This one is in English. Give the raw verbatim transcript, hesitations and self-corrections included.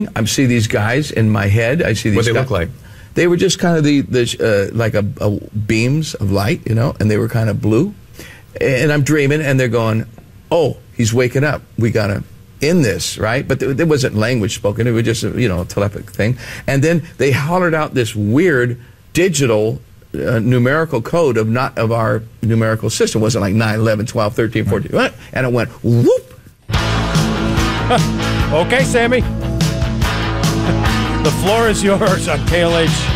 I see these guys in my head. I see these. What they guys. look like? They were just kind of the, the uh, like a, a beams of light, you know, and they were kind of blue. And I'm dreaming, and they're going, "Oh, he's waking up. We gotta end this, right?" But there, there wasn't language spoken. It was just a, you know, a telepathic thing. And then they hollered out this weird digital uh, numerical code of not of our numerical system. It wasn't like nine, eleven, twelve, thirteen, fourteen, right. And it went whoop. Okay, Sammy. The floor is yours on K L H